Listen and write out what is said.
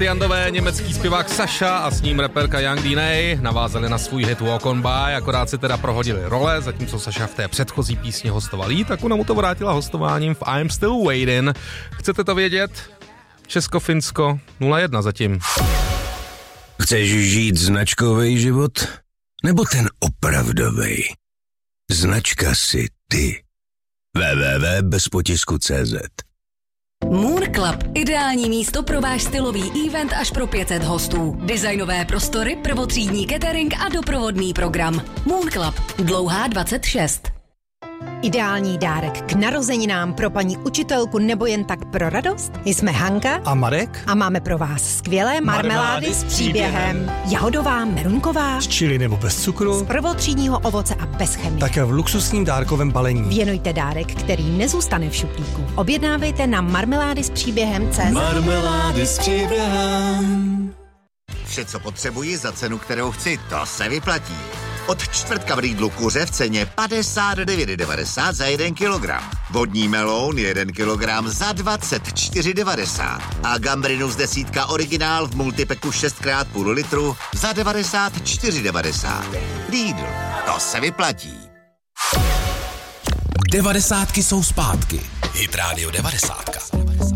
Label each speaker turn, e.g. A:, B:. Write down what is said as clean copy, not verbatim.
A: Ty Andové, německý zpěvák Saša a s ním rapperka Young D.N.A. navázali na svůj hit Walk on By, akorát si teda prohodili role, zatímco Saša v té předchozí písni hostoval jí, tak ona mu to vrátila hostováním v I'm Still Waiting. Chcete to vědět? Česko-Finsko 0-1 zatím.
B: Chceš žít značkovej život? Nebo ten opravdovej? Značka si ty. www.bezpotisku.cz
C: Moon Club. Ideální místo pro váš stylový event až pro 500 hostů. Designové prostory, prvotřídní catering a doprovodný program. Moon Club. Dlouhá 26.
D: Ideální dárek k narozeninám pro paní učitelku nebo jen tak pro radost? Jsme Hanka
E: a Marek
D: a máme pro vás skvělé marmelády s příběhem. Jahodová, merunková,
E: s chili nebo bez cukru,
D: z prvotřídního ovoce a bez chemie.
E: Také v luxusním dárkovém balení.
D: Věnujte dárek, který nezůstane v šuplíku. Objednávejte na marmelády s příběhem CZ.
F: Marmelády s příběhem. Vše, co potřebuji za cenu, kterou chci, to se vyplatí. Od čtvrtka v Lidlu kuře v ceně 59,90 za 1 kilogram. Vodní meloun 1 kilogram za 24,90. A gambrinus desítka originál v multipeku 6x půl litru za 94,90. Lidl, to se vyplatí.
B: 90 jsou zpátky. Hit Radio 90.